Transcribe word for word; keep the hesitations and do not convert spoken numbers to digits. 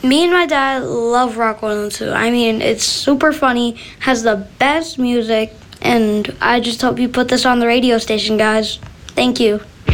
Me and my dad love Rock one oh two. I mean, it's super funny, has the best music, and I just hope you put this on the radio station, guys. Thank you.